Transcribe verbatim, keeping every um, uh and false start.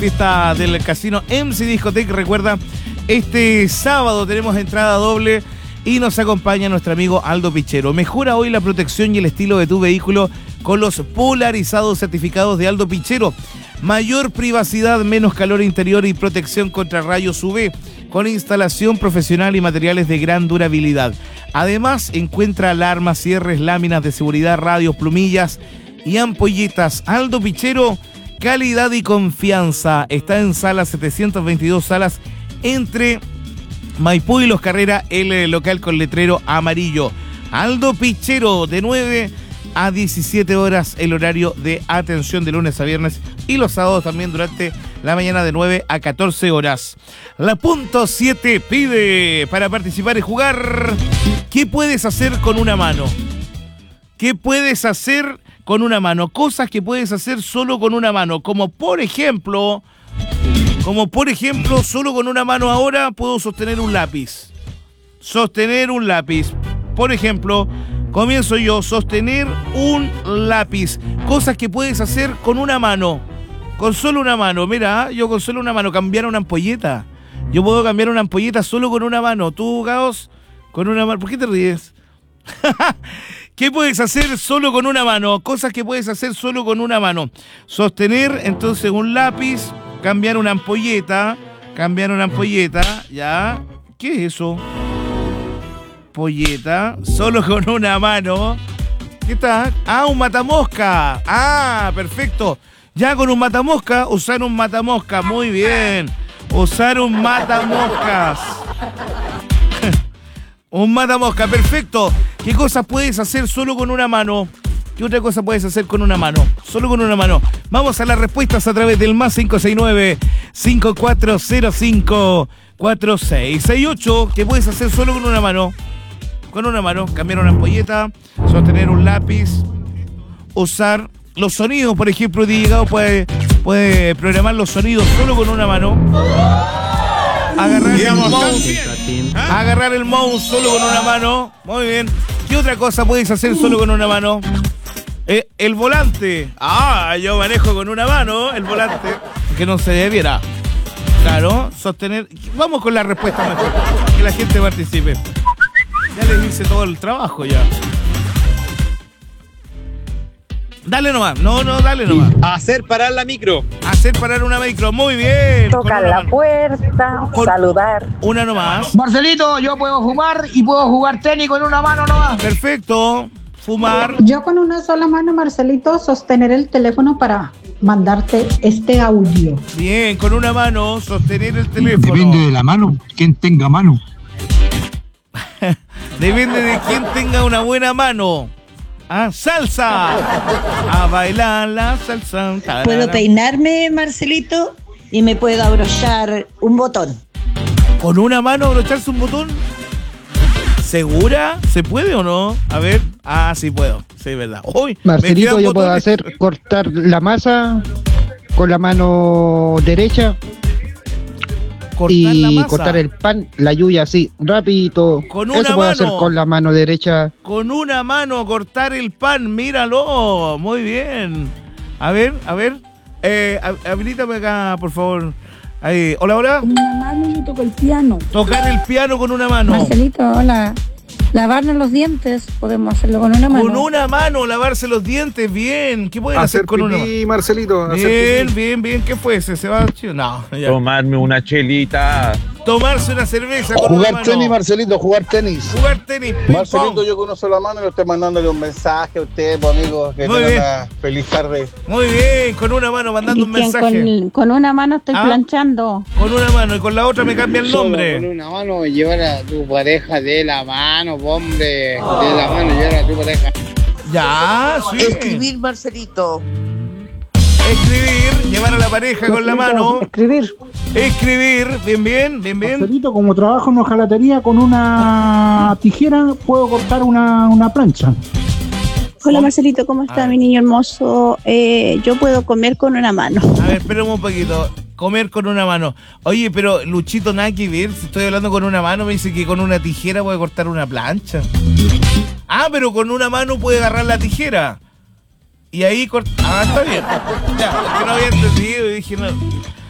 fiesta del Casino M C Discotech. Recuerda, este sábado tenemos entrada doble y nos acompaña nuestro amigo Aldo Pichero. Mejora hoy la protección y el estilo de tu vehículo con los polarizados certificados de Aldo Pichero. Mayor privacidad, menos calor interior y protección contra rayos U V, con instalación profesional y materiales de gran durabilidad. Además, encuentra alarmas, cierres, láminas de seguridad, radios, plumillas y ampolletas. Aldo Pichero, calidad y confianza. Está en sala setecientos veintidós, salas entre Maipú y Los Carrera, el local con letrero amarillo. Aldo Pichero, de nueve a diecisiete horas el horario de atención de lunes a viernes y los sábados también durante la mañana de nueve a catorce horas. La punto siete pide para participar y jugar. ¿Qué puedes hacer con una mano? ¿Qué puedes hacer con una mano? Cosas que puedes hacer solo con una mano, como por ejemplo, como por ejemplo, solo con una mano ahora puedo sostener un lápiz. Sostener un lápiz. Por ejemplo, comienzo yo, sostener un lápiz. Cosas que puedes hacer con una mano. Con solo una mano. Mira, yo con solo una mano. Cambiar una ampolleta. Yo puedo cambiar una ampolleta solo con una mano. Tú, Gaos, con una mano. ¿Por qué te ríes? ¿Qué puedes hacer solo con una mano? Cosas que puedes hacer solo con una mano. Sostener, entonces, un lápiz. Cambiar una ampolleta. Cambiar una ampolleta. ¿Ya? ¿Qué es eso? Polleta, solo con una mano. ¿Qué está? Ah, un matamosca. Ah, perfecto. Ya con un matamosca, usar un matamosca. Muy bien. Usar un matamoscas. Un matamosca, perfecto. ¿Qué cosas puedes hacer solo con una mano? ¿Qué otra cosa puedes hacer con una mano? Solo con una mano. Vamos a las respuestas a través del más cinco seis nueve, cinco cuatro cero cinco, cuatro seis seis ocho. ¿Qué puedes hacer solo con una mano? Con una mano, cambiar una ampolleta, sostener un lápiz, usar los sonidos, por ejemplo, Diego puede, puede programar los sonidos solo con una mano. Agarrar el mouse, agarrar el mouse solo con una mano. Muy bien. ¿Qué otra cosa puedes hacer solo con una mano? Eh, el volante. Ah, yo manejo con una mano el volante. Que no se debiera. Claro, sostener. Vamos con la respuesta mejor. Que la gente participe. Ya les hice todo el trabajo ya. Dale nomás. No, no, dale nomás. Hacer parar la micro. Hacer parar una micro. Muy bien. Tocar la puerta. Con saludar. Una nomás. Marcelito, yo puedo fumar y puedo jugar tenis con una mano nomás. Perfecto. Fumar. Yo con una sola mano, Marcelito, sostener el teléfono para mandarte este audio. Bien, con una mano sostener el teléfono. Depende de la mano, quien tenga mano. Depende de quién tenga una buena mano. Ah, salsa. A bailar la salsa. Tarara. Puedo peinarme, Marcelito, y me puedo abrochar un botón. ¿Con una mano abrocharse un botón? ¿Segura? ¿Se puede o no? A ver. Ah, sí puedo. Sí, es verdad. Uy, Marcelito, yo puedo hacer cortar la masa con la mano derecha. Cortar y la masa. Cortar el pan, la lluvia así, rapidito. Con una Eso puedo mano. hacer con la mano derecha. Con una mano cortar el pan, míralo. Muy bien. A ver, a ver. Eh, habilítame acá, por favor. Ahí. Hola, hola. Con una mano yo toco el piano. Tocar el piano con una mano. Marcelito, hola. Lavarnos los dientes, podemos hacerlo con una mano. Con una mano, lavarse los dientes, bien. ¿Qué pueden hacer, hacer con pipí, una mano? Marcelito. Bien, bien, bien. ¿Qué fue ese? ¿Se va? No, ya. Tomarme una chelita. Tomarse una cerveza con jugar una mano. Tenis, Marcelito, jugar tenis. Jugar tenis. Marcelito, pong. yo con una sola mano y lo estoy mandándole un mensaje a usted, pues, amigo, que tenga una feliz tarde. Muy bien, con una mano mandando un mensaje. Con, con una mano estoy ¿Ah? planchando. Con una mano y con la otra me cambia el Solo nombre. Con una mano llevar a tu pareja de la mano, hombre. De la mano llevar a tu pareja. Ya, sí. Escribir, Marcelito. Escribir, llevar a la pareja con la mano. Escribir. Escribir, bien, bien, bien, bien. Marcelito, como trabajo en hojalatería, con una tijera puedo cortar una, una plancha. Hola Marcelito, ¿cómo está mi niño hermoso? Eh, yo puedo comer con una mano. A ver, espérame un poquito. Comer con una mano. Oye, pero Luchito, nada que ver. Si estoy hablando con una mano, me dice que con una tijera puede cortar una plancha. Ah, pero con una mano puede agarrar la tijera. Y ahí corta. Ah, está bien. Ya, es que no había entendido y dije no.